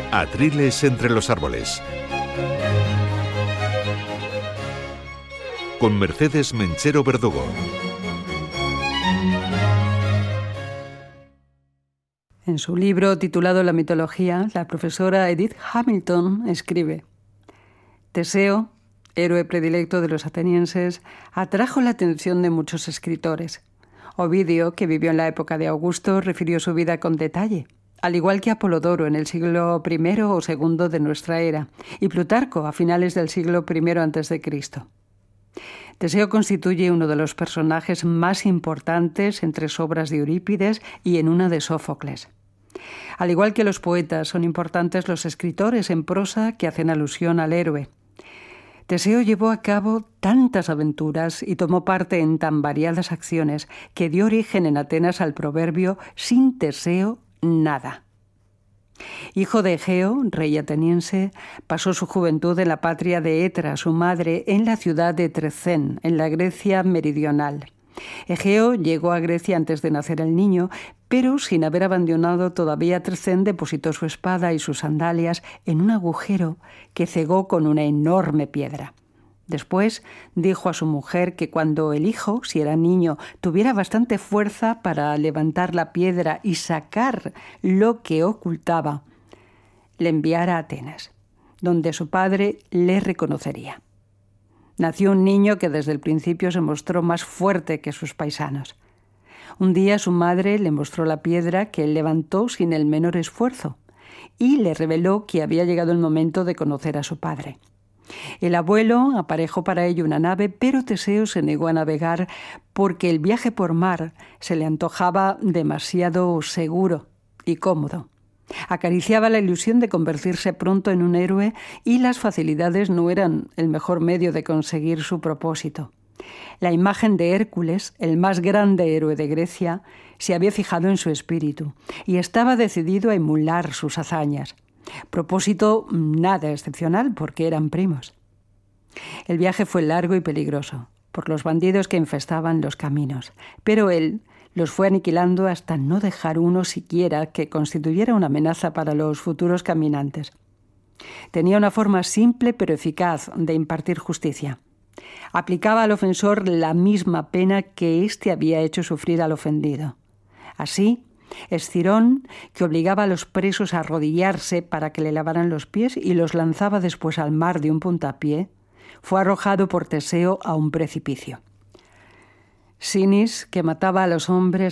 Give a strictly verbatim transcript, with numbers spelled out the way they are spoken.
Atriles entre los árboles. Con Mercedes Menchero Verdugo. En su libro titulado La mitología, la profesora Edith Hamilton escribe: Teseo, héroe predilecto de los atenienses, atrajo la atención de muchos escritores. Ovidio, que vivió en la época de Augusto, refirió su vida con detalle, al igual que Apolodoro en el siglo primero o segundo de nuestra era, y Plutarco a finales del siglo primero antes de Cristo. Teseo constituye uno de los personajes más importantes en tres obras de Eurípides y en una de Sófocles. Al igual que los poetas, son importantes los escritores en prosa que hacen alusión al héroe. Teseo llevó a cabo tantas aventuras y tomó parte en tan variadas acciones que dio origen en Atenas al proverbio «sin Teseo, nada». Hijo de Egeo, rey ateniense, pasó su juventud en la patria de Etra, su madre, en la ciudad de Trecén, en la Grecia meridional. Egeo llegó a Grecia antes de nacer el niño, pero sin haber abandonado todavía Trecén, depositó su espada y sus sandalias en un agujero que cegó con una enorme piedra. Después dijo a su mujer que cuando el hijo, si era niño, tuviera bastante fuerza para levantar la piedra y sacar lo que ocultaba, le enviara a Atenas, donde su padre le reconocería. Nació un niño que desde el principio se mostró más fuerte que sus paisanos. Un día su madre le mostró la piedra que él levantó sin el menor esfuerzo y le reveló que había llegado el momento de conocer a su padre. El abuelo aparejó para ello una nave, pero Teseo se negó a navegar porque el viaje por mar se le antojaba demasiado seguro y cómodo. Acariciaba la ilusión de convertirse pronto en un héroe y las facilidades no eran el mejor medio de conseguir su propósito. La imagen de Hércules, el más grande héroe de Grecia, se había fijado en su espíritu y estaba decidido a emular sus hazañas. Propósito nada excepcional porque eran primos. El viaje fue largo y peligroso por los bandidos que infestaban los caminos, pero él los fue aniquilando hasta no dejar uno siquiera que constituyera una amenaza para los futuros caminantes. Tenía una forma simple pero eficaz de impartir justicia. Aplicaba al ofensor la misma pena que éste había hecho sufrir al ofendido. Así, Escirón, que obligaba a los presos a arrodillarse para que le lavaran los pies y los lanzaba después al mar de un puntapié, fue arrojado por Teseo a un precipicio. Sinis, que mataba a los hombres